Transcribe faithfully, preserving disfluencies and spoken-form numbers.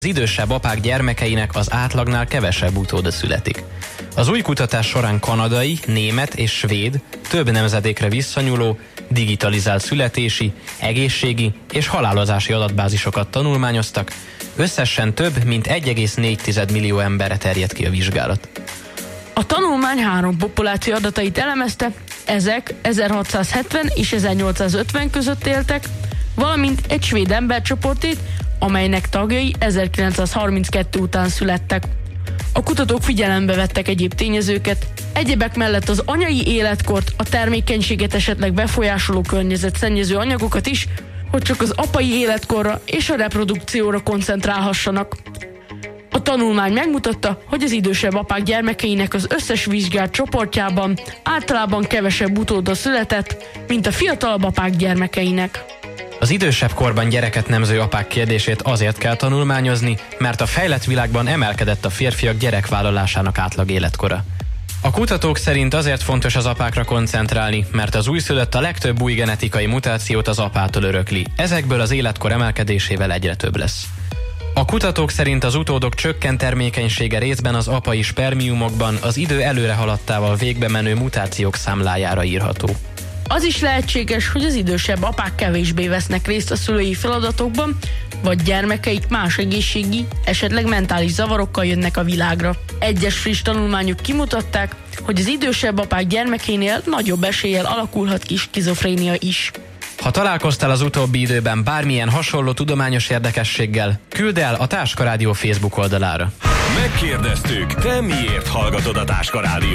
Az idősebb apák gyermekeinek az átlagnál kevesebb utóda születik. Az új kutatás során kanadai, német és svéd, több nemzedékre visszanyúló, digitalizált születési, egészségi és halálozási adatbázisokat tanulmányoztak, összesen több mint egy egész négy millió emberre terjed ki a vizsgálat. A tanulmány három populáció adatait elemezte, ezek ezerhatszázhetven és ezernyolcszázötven között éltek, valamint egy svéd embercsoportét, amelynek tagjai ezerkilencszázharminckettő után születtek. A kutatók figyelembe vettek egyéb tényezőket, egyebek mellett az anyai életkort, a termékenységet esetleg befolyásoló környezetszennyező anyagokat is, hogy csak az apai életkorra és a reprodukcióra koncentrálhassanak. A tanulmány megmutatta, hogy az idősebb apák gyermekeinek az összes vizsgált csoportjában általában kevesebb utóda született, mint a fiatalabb apák gyermekeinek. Az idősebb korban gyereket nemző apák kérdését azért kell tanulmányozni, mert a fejlett világban emelkedett a férfiak gyerekvállalásának átlag életkora. A kutatók szerint azért fontos az apákra koncentrálni, mert az újszülött a legtöbb új genetikai mutációt az apától örökli, ezekből az életkor emelkedésével egyre több lesz. A kutatók szerint az utódok csökkent termékenysége részben az apai spermiumokban az idő előre haladtával végbe menő mutációk számlájára írható. Az is lehetséges, hogy az idősebb apák kevésbé vesznek részt a szülői feladatokban, vagy gyermekeik más egészségi, esetleg mentális zavarokkal jönnek a világra. Egyes friss tanulmányok kimutatták, hogy az idősebb apák gyermekénél nagyobb eséllyel alakulhat ki skizofrénia is. Ha találkoztál az utóbbi időben bármilyen hasonló tudományos érdekességgel, küld el a Táska Rádió Facebook oldalára. Megkérdeztük, te miért hallgatod a Táska Rádiót?